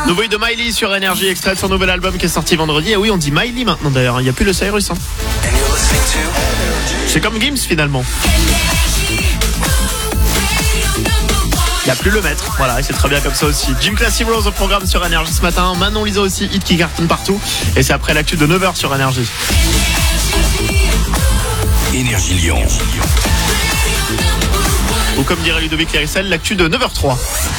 Nouveau de Miley sur Énergie, extrait de son nouvel album qui est sorti vendredi. Et oui, on dit Miley maintenant d'ailleurs, il n'y a plus le Cyrus. C'est comme Gims finalement. Il n'y a plus le maître, voilà, et c'est très bien comme ça aussi. Jim Classy Rose au programme sur Énergie ce matin. Manon Lisa aussi, hit qui cartonne partout. Et c'est après l'actu de 9h sur Énergie. Énergie Lyon. Ou comme dirait Ludovic Lérissel, l'actu de 9h03.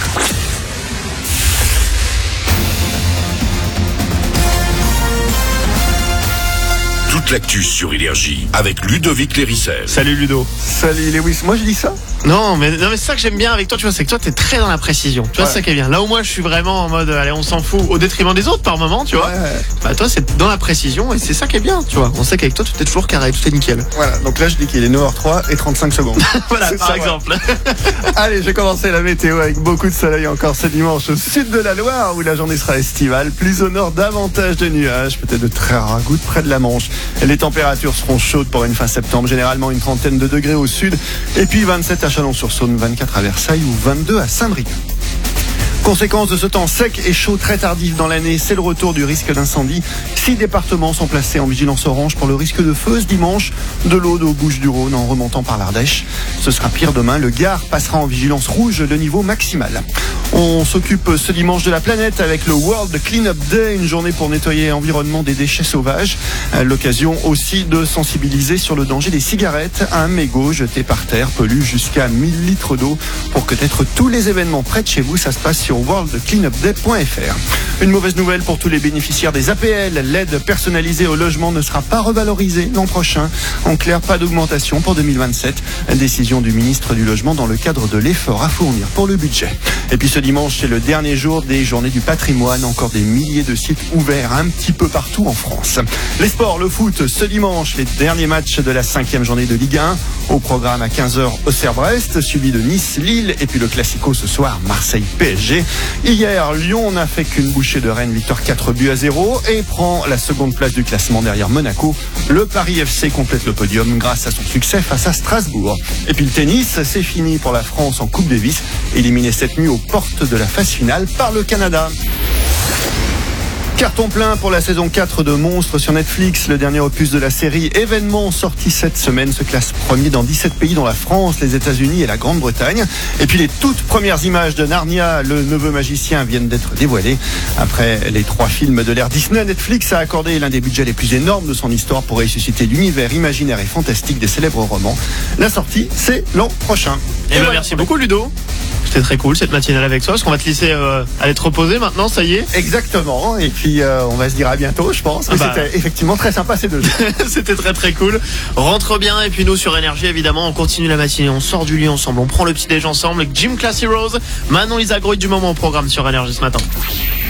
Toute l'actu sur Énergie avec Ludovic Lérissel. Salut Ludo. Salut Lewis, moi je dis ça. Non mais c'est ça que j'aime bien avec toi, tu vois, c'est que toi t'es très dans la précision. Tu vois, c'est ça qui est bien. Là où moi je suis vraiment en mode allez, on s'en fout au détriment des autres par moment, tu vois. Ouais. Bah toi c'est dans la précision et c'est ça qui est bien, tu vois. On sait qu'avec toi tout est toujours carré, tout est nickel. Voilà, donc là je dis qu'il est 9h03 et 35 secondes. Voilà, C'est par ça, exemple. Allez, je vais commencer la météo avec beaucoup de soleil encore ce dimanche au sud de la Loire où la journée sera estivale. Plus au nord, davantage de nuages, peut-être de très rares gouttes près de la Manche. Les températures seront chaudes pour une fin septembre, généralement une trentaine de degrés au sud. Et puis 27 à Chalon-sur-Saône, 24 à Versailles ou 22 à Saint-Brieuc. Conséquence de ce temps sec et chaud très tardif dans l'année, c'est le retour du risque d'incendie. 6 départements sont placés en vigilance orange pour le risque de feu ce dimanche, de l'Aude aux Bouches-du-Rhône en remontant par l'Ardèche. Ce sera pire demain, le Gard passera en vigilance rouge de niveau maximal. On s'occupe ce dimanche de la planète avec le World Cleanup Day, une journée pour nettoyer l'environnement des déchets sauvages. L'occasion aussi de sensibiliser sur le danger des cigarettes. Un mégot jeté par terre pollue jusqu'à 1000 litres d'eau. Pour connaître tous les événements près de chez vous, ça se passe sur worldcleanupday.fr. Une mauvaise nouvelle pour tous les bénéficiaires des APL. L'aide personnalisée au logement ne sera pas revalorisée l'an prochain. En clair, pas d'augmentation pour 2027. Décision du ministre du Logement dans le cadre de l'effort à fournir pour le budget. Et puis ce dimanche, c'est le dernier jour des journées du patrimoine. Encore des milliers de sites ouverts un petit peu partout en France. Les sports, le foot, ce dimanche, les derniers matchs de la 5e journée de Ligue 1. Au programme à 15h, Auxerre-Brest, suivi de Nice-Lille. Et puis le Classico ce soir, Marseille-PSG. Hier, Lyon n'a fait qu'une bouchée de Rennes, victoire 4-0 et prend la seconde place du classement derrière Monaco. Le Paris FC complète le podium grâce à son succès face à Strasbourg. Et puis le tennis, c'est fini pour la France en Coupe Davis, éliminé cette nuit aux portes de la phase finale par le Canada. Carton plein pour la saison 4 de Monstres sur Netflix. Le dernier opus de la série événement sorti cette semaine se classe premier dans 17 pays dont la France, les États-Unis et la Grande-Bretagne. Et puis les toutes premières images de Narnia, le neveu magicien, viennent d'être dévoilées. Après les 3 films de l'ère Disney, Netflix a accordé l'un des budgets les plus énormes de son histoire pour ressusciter l'univers imaginaire et fantastique des célèbres romans. La sortie, c'est l'an prochain. Et voilà, merci beaucoup Ludo. C'était très cool cette matinale avec toi, parce qu'on va te laisser aller te reposer maintenant, ça y est. Exactement, et puis on va se dire à bientôt, je pense. Mais c'était effectivement très sympa ces 2 jours. C'était très très cool. Rentre bien, et puis nous sur Énergie évidemment, on continue la matinée, on sort du lit ensemble, on prend le petit déj ensemble avec Jim Classy Rose, Manon Lisa Groit du moment au programme sur Énergie ce matin.